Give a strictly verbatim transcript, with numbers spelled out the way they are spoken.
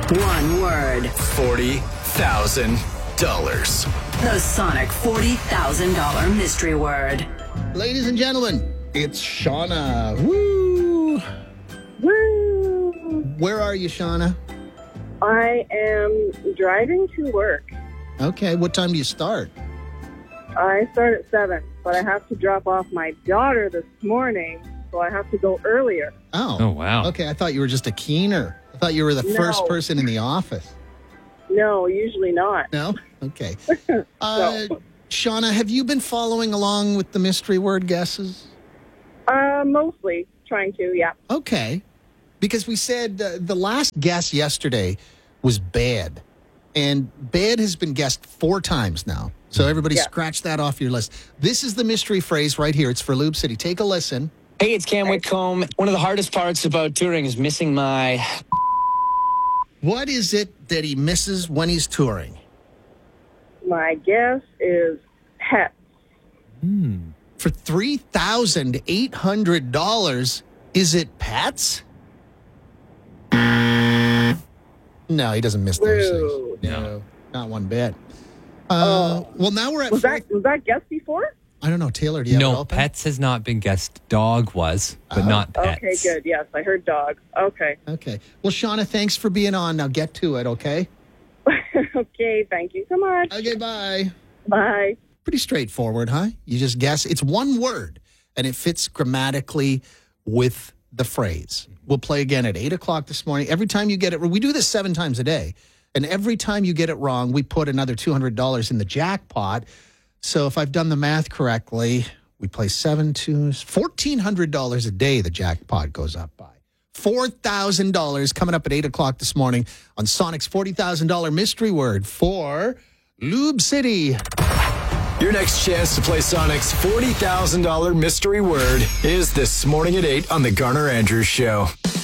One word. forty thousand dollars. The Sonic forty thousand dollars mystery word. Ladies and gentlemen, it's Shauna. Woo! Woo! Where are you, Shauna? I am driving to work. Okay, what time do you start? I start at seven, but I have to drop off my daughter this morning, so I have to go earlier. Oh. Oh, wow. Okay, I thought you were just a keener. I thought you were the No. first person in the office. No, usually not. No? Okay. Uh, Shauna, have you been following along with the mystery word guesses? Uh, mostly trying to, yeah. Okay. Because we said uh, the last guess yesterday was bad. And bad has been guessed four times now. So everybody Yeah. scratch that off your list. This is the mystery phrase right here. It's for Lube City. Take a listen. Hey, it's Cam Whitcomb. One of the hardest parts about touring is missing my... What is it that he misses when he's touring? My guess is pets. For three thousand eight hundred dollars, is it pets? No, he doesn't miss those Boo. things. No, not one bit. Uh, well, now we're at Was four- that was that guessed before? I don't know, Taylor, do you have it No, open? pets has not been guessed. Dog was, but Oh. not pets. Okay, good. Yes, I heard dog. Okay. Okay. Well, Shauna, thanks for being on. Now get to it, okay? Okay, thank you so much. Okay, bye. Bye. Pretty straightforward, huh? You just guess. It's one word, and it fits grammatically with the phrase. We'll play again at eight o'clock this morning. Every time you get it, we do this seven times a day, and every time you get it wrong, we put another two hundred dollars in the jackpot. So if I've done the math correctly, we play seven twos, fourteen hundred dollars a day the jackpot goes up by. four thousand dollars coming up at eight o'clock this morning on Sonic's forty thousand dollars mystery word for Lube City. Your next chance to play Sonic's forty thousand dollars mystery word is this morning at eight on The Garner Andrews Show.